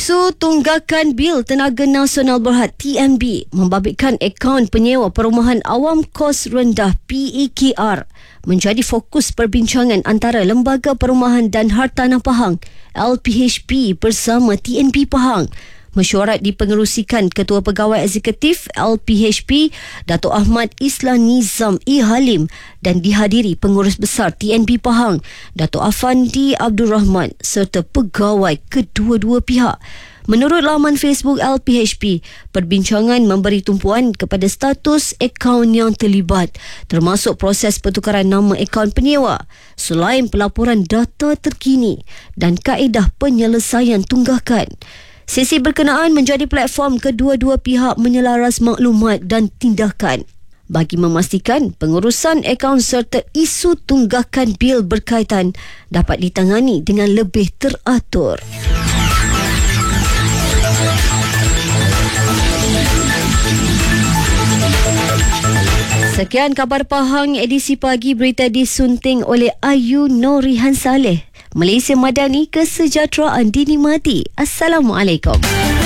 Isu tunggakan bil Tenaga Nasional Berhad TNB membabitkan akaun penyewa perumahan awam kos rendah PEKR menjadi fokus perbincangan antara Lembaga Perumahan dan Hartanah Pahang LPHP bersama TNB Pahang. Mesyuarat dipengerusikan Ketua Pegawai Eksekutif LPHP Dato' Ahmad Islah Nizam E. Halim dan dihadiri Pengurus Besar TNB Pahang Dato' Afandi Abdul Rahman serta pegawai kedua-dua pihak. Menurut laman Facebook LPHP, perbincangan memberi tumpuan kepada status akaun yang terlibat termasuk proses pertukaran nama akaun penyewa selain pelaporan data terkini dan kaedah penyelesaian tunggakan. Sesi berkenaan menjadi platform kedua-dua pihak menyelaras maklumat dan tindakan bagi memastikan pengurusan akaun serta isu tunggakan bil berkaitan dapat ditangani dengan lebih teratur. Sekian khabar Pahang edisi pagi, berita disunting oleh Ayu Norihan Saleh. Malaysia Madani, kesejahteraan dinikmati. Assalamualaikum.